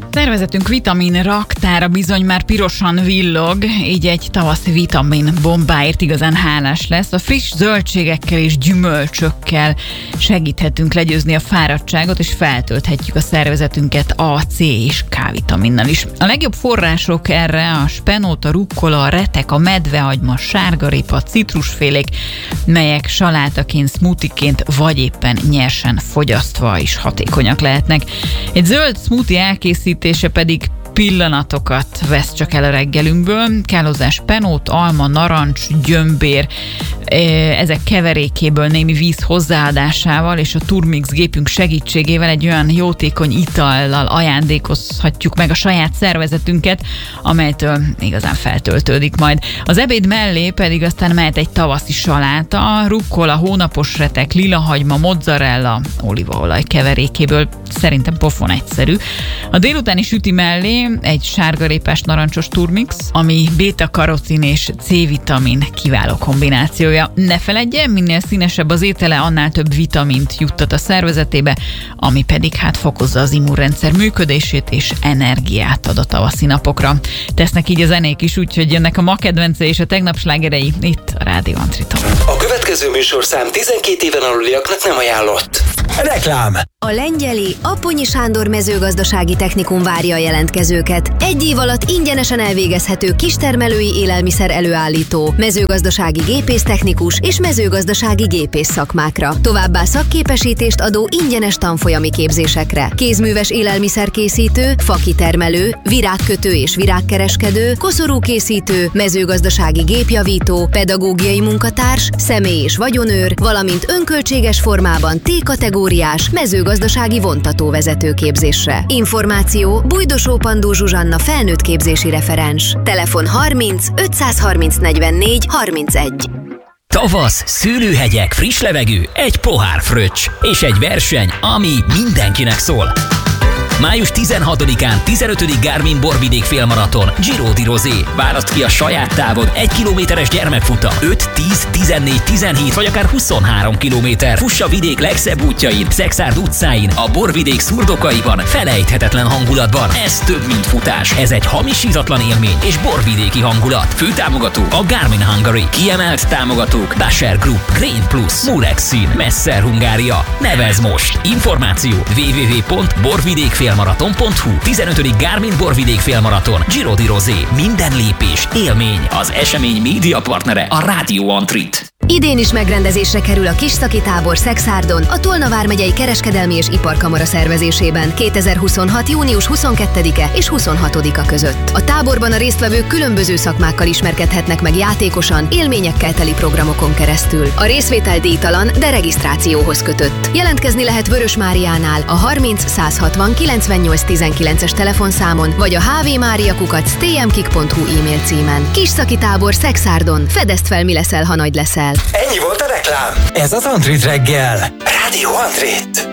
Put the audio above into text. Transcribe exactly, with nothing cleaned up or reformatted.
Szervezetünk vitamin raktára bizony már pirosan villog, így egy tavaszi vitamin bombáért igazán hálás lesz. A friss zöldségekkel és gyümölcsökkel segíthetünk legyőzni a fáradtságot, és feltölthetjük a szervezetünket A, C és K-vitaminnal is. A legjobb források erre a spenót, a rukkola, a retek, a medvehagyma, sárgarépa, a citrusfélék, melyek salátaként, smoothieként vagy éppen nyersen fogyasztva is hatékonyak lehetnek. Egy zöld smoothie elkészítése pedig pillanatokat vesz csak el a reggelünkből. Kell hozzá spenót, alma, narancs, gyömbér, ezek keverékéből némi víz hozzáadásával és a Turmix gépünk segítségével egy olyan jótékony itallal ajándékozhatjuk meg a saját szervezetünket, amelytől igazán feltöltődik majd. Az ebéd mellé pedig aztán mehet egy tavaszi saláta, rukkola, hónapos retek, lilahagyma, mozzarella, olívaolaj keverékéből. Szerintem pofon egyszerű. A délutáni süti mellé egy sárgarépás narancsos Turmix, ami béta-karocin és C-vitamin kiváló kombinációja. Ne feledje, minél színesebb az étele, annál több vitamint juttat a szervezetébe, ami pedig hát fokozza az immunrendszer működését és energiát ad a tavaszi napokra. Tesznek így a zenék is, úgyhogy jönnek a ma kedvence és a tegnap slágerei itt a Rádió Antriton. A következő műsorszám tizenkét éven aluliaknak nem ajánlott. Reklám! A Lengyeli Apponyi Sándor mezőgazdasági technikum várja a jelentkezőket. Egy év alatt ingyenesen elvégezhető kistermelői élelmiszer előállító, mezőgazdasági gépésztechnikus és mezőgazdasági gépész szakmákra. Továbbá szakképesítést adó ingyenes tanfolyami képzésekre. Kézműves élelmiszerkészítő, fakitermelő, virágkötő és virágkereskedő, koszorúkészítő, mezőgazdasági gépjavító, pedagógiai munkatárs, személy- és vagyonőr, valamint önköltséges formában T-kategóriás mezőgazdasági vontatóvezető képzésre. Információ Bujdosó Pandó Zsuzsanna felnőtt képzési referens. Telefon harminc ötszázharminc negyvennégy harmincegy. Tavasz, szőlőhegyek, friss levegő, egy pohár fröccs és egy verseny, ami mindenkinek szól. május tizenhatodikán tizenötödik Garmin Borvidék félmaraton. Giro di Rosé. Válaszd ki a saját távod. Egy kilométeres gyermekfutam. öt, tíz, tizennégy, tizenhét vagy akár huszonhárom kilométer. Fuss a vidék legszebb útjain, Szexárd utcáin, a Borvidék szurdokaiban, felejthetetlen hangulatban. Ez több, mint futás. Ez egy hamisítatlan élmény és borvidéki hangulat. Főtámogató a Garmin Hungary. Kiemelt támogatók Dasher Group, Grain Plus, Murex Szín, Messer Hungária. Nevezz most! Információ double-u double-u double-u pont borvidék félmaraton pont hu. tizenötödik Garmin Borvidék félmaraton. Giro di Rosé. Minden lépés élmény. Az esemény média partnere a Rádió Antrit. Idén is megrendezésre kerül a Kis-Szaki tábor Szexárdon, a Tolna vármegyei Kereskedelmi és Iparkamara szervezésében kétezer-huszonhat. június huszonkettedike és huszonhatodika között. A táborban a résztvevők különböző szakmákkal ismerkedhetnek meg játékosan, élményekkel teli programokon keresztül. A részvétel díjtalan, de regisztrációhoz kötött. Jelentkezni lehet Vörös Máriánál a harminc százhatvan kilencvennyolc tizenkilences telefonszámon, vagy a hvmáriakukac tmkik pont hu e-mail címen. Kis-Szaki tábor Szexárdon. Fedezd fel, mi leszel, ha nagy leszel. Ennyi volt a reklám. Ez az Antrit reggel. Rádió Antrit.